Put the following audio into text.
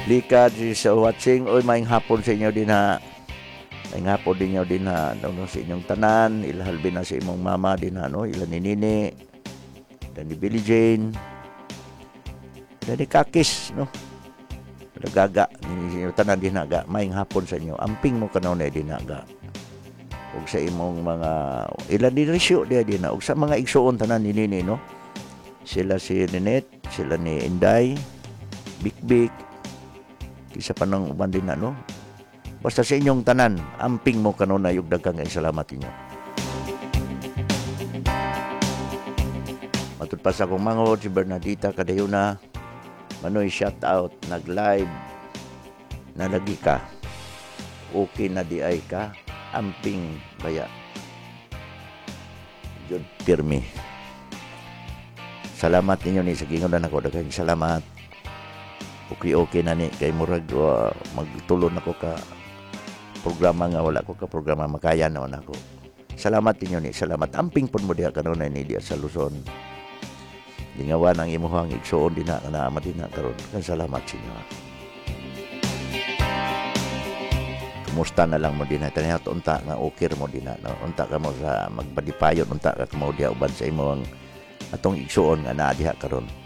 Lika di sa watching. Oy, maing hapon sa inyo din ha. Maing hapon din nyo din ha. Ano, sa inyong tanan. Ilahalbi na sa imong mama din ha. No? Ila ni Nini. Ila ni Billie Jane. Ila ni Kakis. No? Nagaga. Tanan din haga. Maing hapon sa inyo. Amping mo kanunay din haga. Ug sa imong mga ilan din resyo dia din ug sa mga igsuon tanan ni Nini no. Sila si Ninette, sila ni Inday, Big, kisa pa nang uban din na no. Basta sa inyong tanan, amping mo kanunay ug daghang salamat inyo. Matud pa sa akong mangod si Bernadita Cadayuna. Manoy shout out nag-live na lagi ka. Okay na di ay ka. Amping baya yun pirmi. Salamat ninyo ni sa gingon na ako, daghang salamat. Okay na ni kay murag magtulon ako ka programa nga wala ko ka programa makaya naman ako. Salamat ninyo ni, salamat amping pud mo diha kanunay ni diha sa Luzon. Lingawan ang imuhang igsuon din na madina karon. Kan salamat sa inyo. Musta na lang mo din na taniya unta nga okay mo din na unta ka mo sa magbadipayon unta ka mo diha uban sa imong atong igsuon nga naa diha karon.